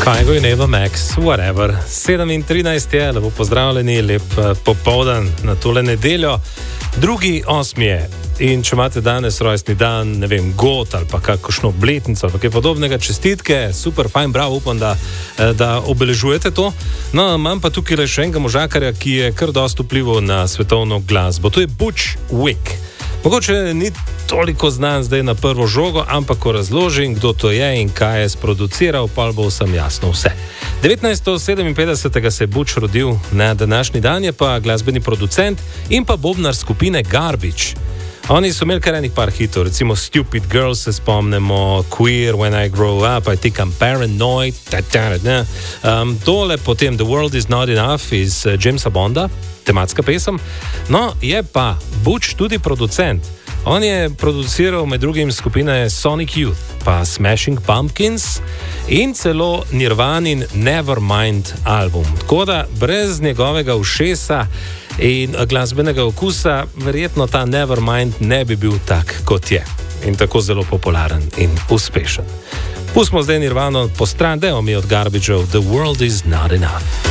Kygo in Eva Max, whatever. 7:13 je, lepo pozdravljeni, lep popoldan na tole nedeljo. 2.8. je. In če imate danes rojstni dan, ne vem, god ali pa kakšno obletnico ali kaj podobnega, čestitke, super, fajn, bravo, upam, da obeležujete to. No, imam pa tukaj le še enega možakarja, ki je kar dosti vplival na svetovno glasbo. To je Butch Vig. Mogoče ni toliko znan zdaj na prvo žogo, ampak ko razložim, kdo to je in kaj je sproduciral, pa bo vsem jasno vse. 1957. se je Butch rodil, na današnji dan je pa glasbeni producent in pa bobnar skupine Garbage. Oni so imeli kar enih par hitov, recimo Stupid Girl se spomnimo, Queer, When I Grow Up, I Think I'm Paranoid, tole potem The World Is Not Enough iz Jamesa Bonda, tematska pesem. No, je pa Butch tudi producent. On je produciral med drugim skupine Sonic Youth, pa Smashing Pumpkins in celo Nirvanin Nevermind album. Tako da brez njegovega ušesa in glasbenega okusa verjetno ta Nevermind ne bi bil tak, kot je. In tako zelo popularen in uspešen. Pustimo zdaj Nirvano po stran, dajmo mi od Garbageov The World Is Not Enough.